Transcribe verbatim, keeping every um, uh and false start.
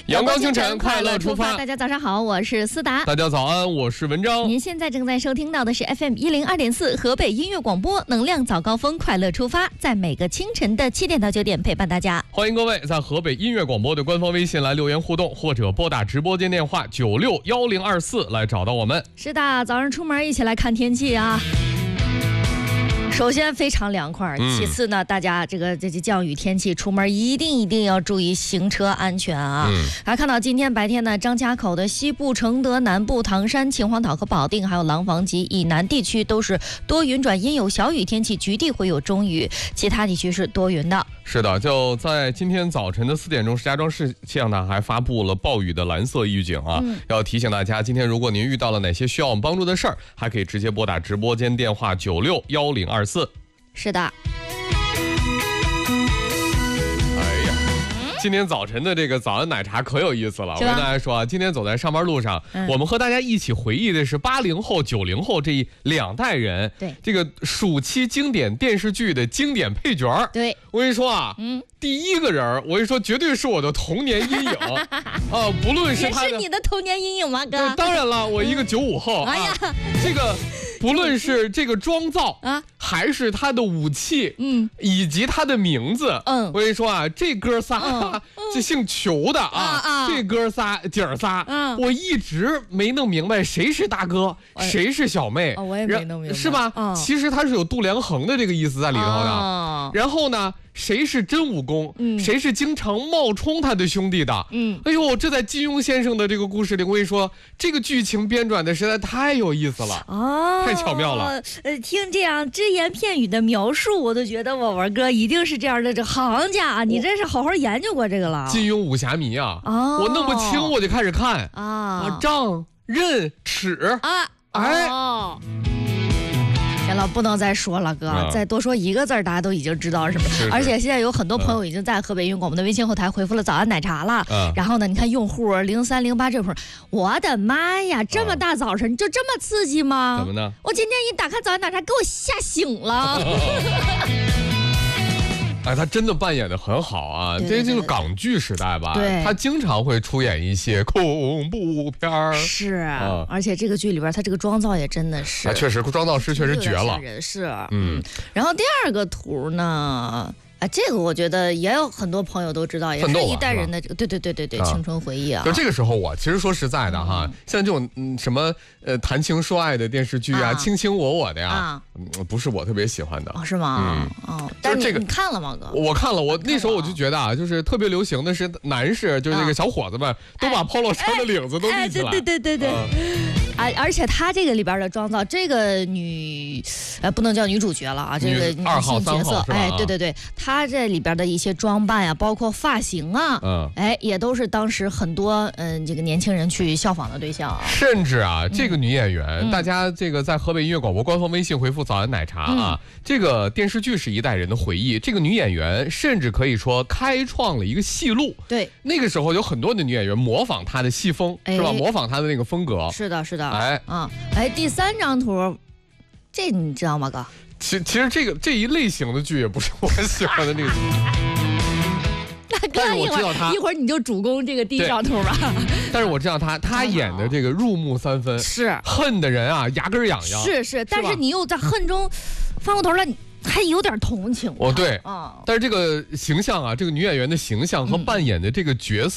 阳光清晨，快乐出发。 大家早上好，我是思达。 大家早安，我是文章。 您现在正在收听到的是 F M 一零二点四河北音乐广播，能量早高峰，快乐出发，在每个清晨的七点到九点陪伴大家。 欢迎各位在河北音乐广播的官方微信来留言互动，或者拨打直播间电话九六幺零二四来找到我们。 是的，早上出门一起来看天气啊。首先非常凉快，其次呢，大家这个这这降雨天气，出门一定一定要注意行车安全啊！嗯，还看到今天白天呢，张家口的西部、承德南部、唐山、秦皇岛和保定，还有廊坊及以南地区都是多云转阴有小雨天气，局地会有中雨，其他地区是多云的。 是的，就在今天早晨的四点钟，石家庄市气象台还发布了暴雨的蓝色预警啊！嗯、要提醒大家，今天如果您遇到了哪些需要我们帮助的事儿，还可以直接拨打直播间电话九六幺零二四。 是的。 今天早晨的这个早安奶茶可有意思了，我跟大家说啊，今天走在上班路上，嗯、我们和大家一起回忆的是八零后、九零后这两代人对这个暑期经典电视剧的经典配角。对，我跟你说啊，嗯，第一个人，我跟你说，绝对是我的童年阴影啊！不论是他的， 也是你的童年阴影吗，哥？ 当然了，我一个九五后、嗯、啊，哎呀，这个。不论是这个妆造啊，还是他的武器，嗯，以及他的名字，嗯，我跟你说啊，这哥仨，嗯、这姓裘的啊，啊这哥仨姐儿仨，嗯，我一直没弄明白谁是大哥，谁是小妹， 哦、我也没弄明白， 是吧？嗯、其实他是有度量衡的这个意思在里头的。哦、然后呢，谁是真武功，嗯、谁是经常冒充他的兄弟的，嗯，哎呦，这在金庸先生的这个故事里，我跟你说，这个剧情编转的实在太有意思了哦。太巧妙了， 呃，听这样只言片语的描述，我都觉得我文哥一定是这样的这行家啊！你真是好好研究过这个了。 金庸武侠迷啊，哦、我弄不清我就开始看啊，丈、任、尺啊，哎。哦行了，不能再说了，哥，嗯、再多说一个字，大家都已经知道什么。 是是， 而且现在有很多朋友已经在河北音乐广播的微信后台回复了早安奶茶了。嗯、然后呢，你看用户零三零八这会儿，我的妈呀，这么大早晨、嗯、就这么刺激吗？ 怎么呢？ 我今天一打开早安奶茶，给我吓醒了。 哎，他真的扮演的很好啊！这就是港剧时代吧？对，他经常会出演一些恐怖片儿。 是，啊、而且这个剧里边，他这个妆造也真的是， 啊、确实妆造师确实绝了。 是，嗯。然后第二个图呢？啊，这个我觉得也有很多朋友都知道，也是一代人的这个，对对对对对，青春回忆啊。 就这个时候，我其实说实在的哈，像这种嗯什么呃谈情说爱的电视剧啊，卿卿我我的呀，不是我特别喜欢的。 哦，是吗？哦，但是这个你看了吗，哥？ 我看了，我那时候我就觉得啊，就是特别流行的是男士，就是那个小伙子们都把 polo 衫的领子都立起来。 对对对对对。而而且他这个里边的妆造，这个女，呃，不能叫女主角了啊，这个女性角色，哎，对对对，她这里边的一些装扮呀、啊，包括发型啊，嗯，哎，也都是当时很多嗯、呃、这个年轻人去效仿的对象啊。 甚至啊，这个女演员，嗯、大家这个在河北音乐广播官方微信回复“早安奶茶”啊，嗯、这个电视剧是一代人的回忆。这个女演员甚至可以说开创了一个戏路。 对， 那个时候有很多的女演员模仿她的戏风，哎、是吧？模仿她的那个风格。 是的，是的。哎，啊，哎，第三张图，这你知道吗，哥？ 其其实这个这一类型的剧也不是我喜欢的那个剧。 那哥，一会儿一会儿你就主攻这个第一张图吧。 但是我知道他，他演的这个入木三分， 是恨的人啊，牙根痒痒。 是是，但是你又在恨中翻过头来，你还有点同情。 哦，对，啊，但是这个形象啊，这个女演员的形象和扮演的这个角色。